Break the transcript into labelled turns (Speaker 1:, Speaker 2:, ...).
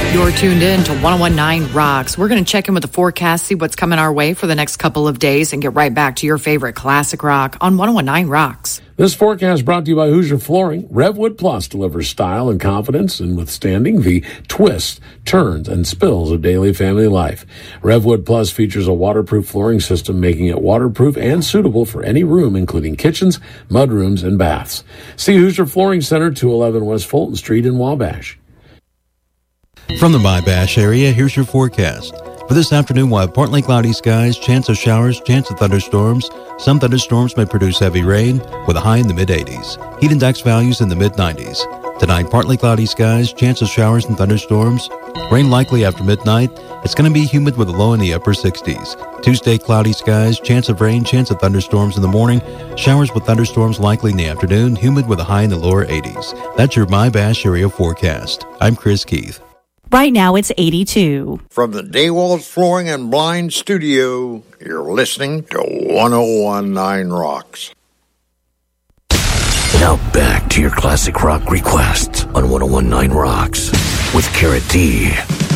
Speaker 1: You're tuned in to 1019 Rocks. We're going to check in with the forecast, see what's coming our way for the next couple of days, and get right back to your favorite classic rock on 1019 Rocks.
Speaker 2: This forecast brought to you by Hoosier Flooring. Revwood Plus delivers style and confidence in withstanding the twists, turns, and spills of daily family life. Revwood Plus features a waterproof flooring system, making it waterproof and suitable for any room, including kitchens, mudrooms, and baths. See Hoosier Flooring Center, 211 West Fulton Street in Wabash.
Speaker 3: From the Wabash area, here's your forecast. For this afternoon, we'll have partly cloudy skies, chance of showers, chance of thunderstorms. Some thunderstorms may produce heavy rain with a high in the mid-80s. Heat index values in the mid-90s. Tonight, partly cloudy skies, chance of showers and thunderstorms. Rain likely after midnight. It's going to be humid with a low in the upper 60s. Tuesday, cloudy skies, chance of rain, chance of thunderstorms in the morning. Showers with thunderstorms likely in the afternoon. Humid with a high in the lower 80s. That's your Wabash area forecast. I'm Chris Keith.
Speaker 4: Right now it's 82.
Speaker 5: From the Daywalls Flooring and Blind Studio, you're listening to 1019 Rocks.
Speaker 6: Now back to your classic rock requests on 1019 Rocks with Carrot D.